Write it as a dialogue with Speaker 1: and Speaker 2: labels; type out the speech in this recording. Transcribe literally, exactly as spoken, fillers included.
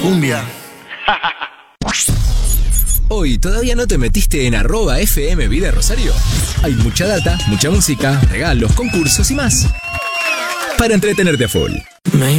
Speaker 1: cumbia.
Speaker 2: Hoy, ¿todavía no te metiste en arroba F M Vida Rosario? Hay mucha data, mucha música, regalos, concursos y más para entretenerte a full.